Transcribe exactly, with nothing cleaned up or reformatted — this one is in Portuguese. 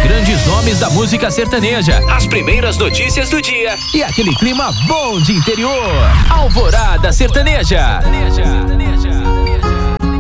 grandes nomes da música sertaneja, As primeiras notícias do dia. e aquele clima bom de interior. Alvorada Sertaneja. Sertaneja.